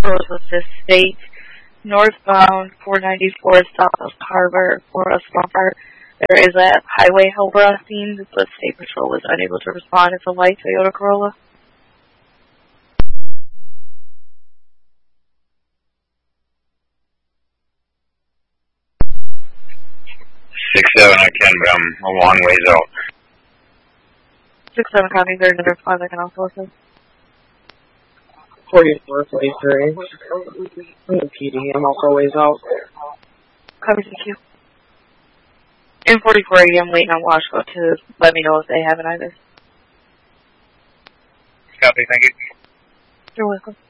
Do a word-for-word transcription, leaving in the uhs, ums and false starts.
Rosa Fifth State, northbound four ninety-four south of Carver for a bumper. There is a highway helper on scene, but State Patrol was unable to respond. It's a white Toyota Corolla. six seven, I can, but I'm a long ways out. six seven County, is there another response I can also listen? forty-four forty-three. I'm the P D, I'm also ways out. Copy, thank you. In forty-four eighty, I'm waiting on Washco to let me know if they have it either. Copy, thank you. You're welcome.